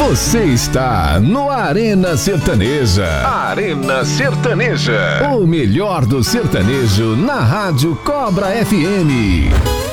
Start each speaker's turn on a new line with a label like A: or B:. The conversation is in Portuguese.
A: Você está no Arena Sertaneja.
B: Arena Sertaneja.
A: O melhor do sertanejo na Rádio Cobra FM.